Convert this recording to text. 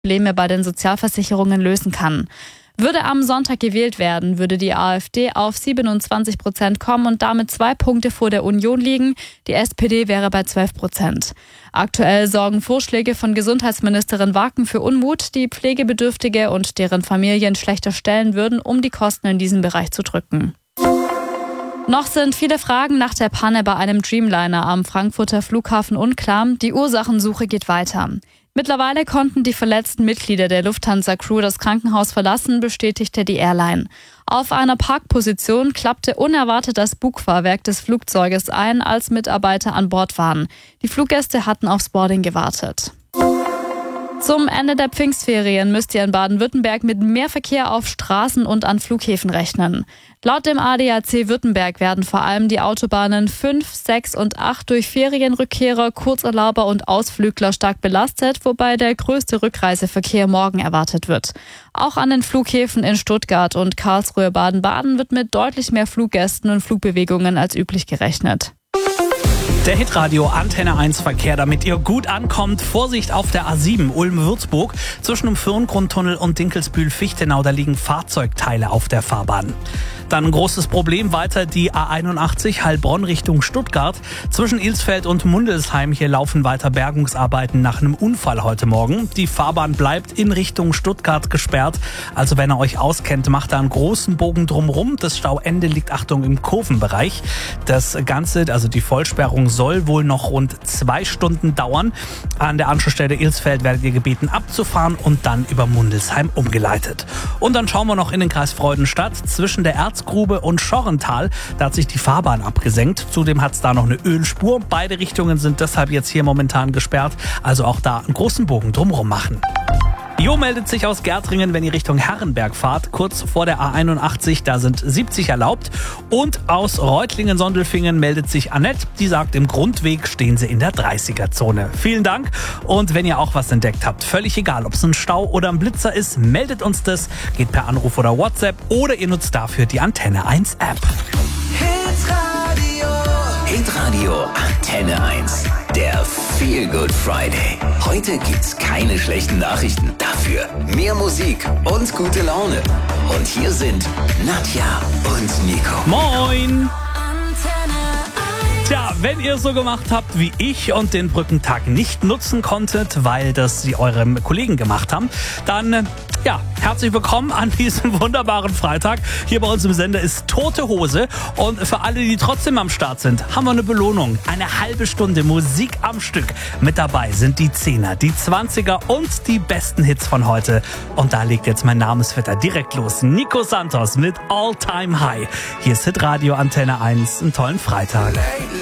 Probleme bei den Sozialversicherungen lösen kann. Würde am Sonntag gewählt werden, würde die AfD auf 27% kommen und damit 2 Punkte vor der Union liegen. Die SPD wäre bei 12%. Aktuell sorgen Vorschläge von Gesundheitsministerin Waken für Unmut, die Pflegebedürftige und deren Familien schlechter stellen würden, um die Kosten in diesem Bereich zu drücken. Noch sind viele Fragen nach der Panne bei einem Dreamliner am Frankfurter Flughafen unklar. Die Ursachensuche geht weiter. Mittlerweile konnten die verletzten Mitglieder der Lufthansa-Crew das Krankenhaus verlassen, bestätigte die Airline. Auf einer Parkposition klappte unerwartet das Bugfahrwerk des Flugzeuges ein, als Mitarbeiter an Bord waren. Die Fluggäste hatten aufs Boarding gewartet. Zum Ende der Pfingstferien müsst ihr in Baden-Württemberg mit mehr Verkehr auf Straßen und an Flughäfen rechnen. Laut dem ADAC Württemberg werden vor allem die Autobahnen 5, 6 und 8 durch Ferienrückkehrer, Kurzurlauber und Ausflügler stark belastet, wobei der größte Rückreiseverkehr morgen erwartet wird. Auch an den Flughäfen in Stuttgart und Karlsruhe-Baden-Baden wird mit deutlich mehr Fluggästen und Flugbewegungen als üblich gerechnet. Der Hitradio Antenne 1 Verkehr, damit ihr gut ankommt. Vorsicht auf der A7 Ulm-Würzburg. Zwischen dem Firngrundtunnel und Dinkelsbühl-Fichtenau, da liegen Fahrzeugteile auf der Fahrbahn. Dann ein großes Problem weiter die A81 Heilbronn Richtung Stuttgart. Zwischen Ilsfeld und Mundelsheim hier laufen weiter Bergungsarbeiten nach einem Unfall heute Morgen. Die Fahrbahn bleibt in Richtung Stuttgart gesperrt. Also wenn ihr euch auskennt, macht da einen großen Bogen drumherum. Das Stauende liegt, Achtung, im Kurvenbereich. Das Ganze, also die Vollsperrung, soll wohl noch rund 2 Stunden dauern. An der Anschlussstelle Ilsfeld werdet ihr gebeten abzufahren und dann über Mundelsheim umgeleitet. Und dann schauen wir noch in den Kreis Freudenstadt. Zwischen der Erzgrube und Schorrental, da hat sich die Fahrbahn abgesenkt. Zudem hat es da noch eine Ölspur. Beide Richtungen sind deshalb jetzt hier momentan gesperrt. Also auch da einen großen Bogen drumherum machen. Jo meldet sich aus Gärtringen, wenn ihr Richtung Herrenberg fahrt. Kurz vor der A81, da sind 70 erlaubt. Und aus Reutlingen-Sondelfingen meldet sich Annette. Die sagt, im Grundweg stehen sie in der 30er-Zone. Vielen Dank. Und wenn ihr auch was entdeckt habt, völlig egal, ob es ein Stau oder ein Blitzer ist, meldet uns das. Geht per Anruf oder WhatsApp oder ihr nutzt dafür die Antenne 1 App. Hitradio Antenne 1. Der Feel Good Friday. Heute gibt's keine schlechten Nachrichten. Dafür mehr Musik und gute Laune. Und hier sind Nadja und Nico. Moin! Tja, wenn ihr so gemacht habt wie ich und den Brückentag nicht nutzen konntet, weil das sie eurem Kollegen gemacht haben, dann herzlich willkommen an diesem wunderbaren Freitag. Hier bei uns im Sender ist Tote Hose. Und für alle, die trotzdem am Start sind, haben wir eine Belohnung. Eine halbe Stunde Musik am Stück. Mit dabei sind die 10er, die 20er und die besten Hits von heute. Und da legt jetzt mein Namensvetter direkt los. Nico Santos mit All Time High. Hier ist Hitradio Antenne 1. Einen tollen Freitag.